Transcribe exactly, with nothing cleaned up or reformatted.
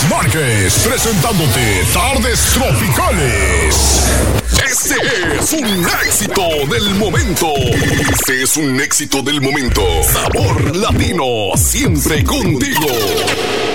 Márquez, presentándote Tardes Tropicales. Este es un éxito del momento. Este es un éxito del momento. Sabor Latino, siempre contigo.